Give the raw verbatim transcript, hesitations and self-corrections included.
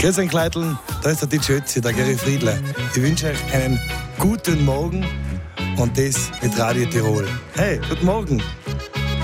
Grüß euch, Kleiteln, da ist der D J Ötzi, der Gary Friedler. Ich wünsche euch einen guten Morgen und das mit Radio Tirol. Hey, guten Morgen!